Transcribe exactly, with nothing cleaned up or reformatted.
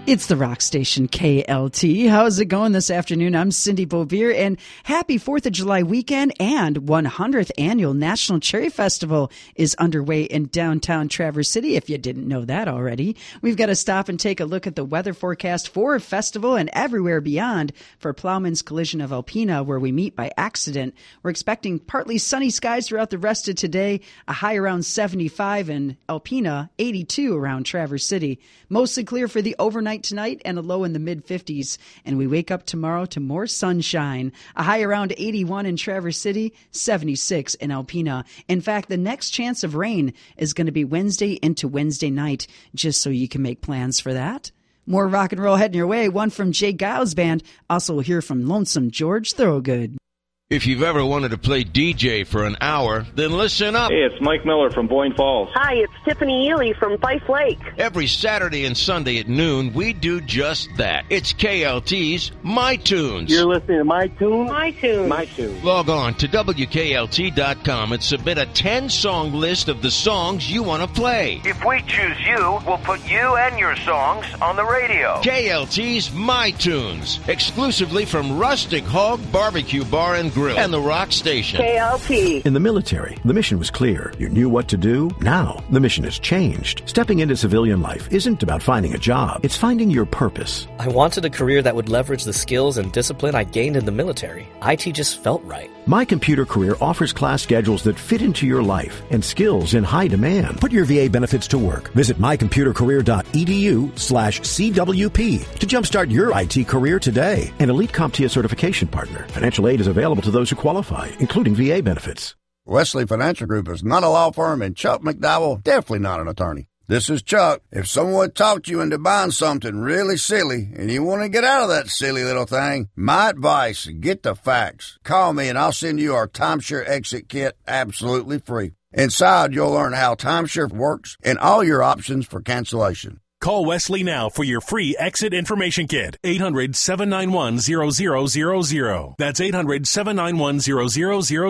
It's the rock station K L T. How's it going this afternoon? I'm Cindy Beauvier, and happy fourth of July weekend and one hundredth Annual National Cherry Festival is underway in downtown Traverse City, if you didn't know that already. We've got to stop and take a look at the weather forecast for festival and everywhere beyond for Plowman's Collision of Alpena, where we meet by accident. We're expecting partly sunny skies throughout the rest of today, a high around seventy-five in Alpena, eighty-two around Traverse City. Mostly clear for the overnight tonight and a low in the mid-fifties. And we wake up tomorrow to more sunshine. A high around eighty-one in Traverse City, seventy-six in Alpena. In fact, the next chance of rain is going to be Wednesday into Wednesday night, just so you can make plans for that. More rock and roll heading your way. One from Jay Giles Band. Also, we'll hear from Lonesome George Thorogood. If you've ever wanted to play D J for an hour, then listen up. Hey, it's Mike Miller from Boyne Falls. Hi, it's Tiffany Ely from Fife Lake. Every Saturday and Sunday at noon, we do just that. It's K L T's My Tunes. You're listening to My Tunes? My Tunes. My Tunes. Log on to W K L T dot com and submit a ten-song list of the songs you want to play. If we choose you, we'll put you and your songs on the radio. K L T's My Tunes, exclusively from Rustic Hog Barbecue Bar and Grill and the Rock Station. K L T. In the military, the mission was clear. You knew what to do. Now, the mission has changed. Stepping into civilian life isn't about finding a job. It's finding your purpose. I wanted a career that would leverage the skills and discipline I gained in the military. I T just felt right. My Computer Career offers class schedules that fit into your life and skills in high demand. Put your V A benefits to work. Visit my computer career dot e d u slash c w p to jumpstart your I T career today. An Elite CompTIA certification partner. Financial aid is available to those who qualify, including V A benefits. Wesley Financial Group is not a law firm, and Chuck McDowell definitely not an attorney. This is Chuck. If someone talked you into buying something really silly and you want to get out of that silly little thing, my advice, get the facts. Call me and I'll send you our Timeshare Exit Kit absolutely free. Inside, you'll learn how timeshare works and all your options for cancellation. Call Wesley now for your free exit information kit. eight hundred, seven nine one, zero zero zero zero. That's eight hundred, seven nine one, zero zero zero zero.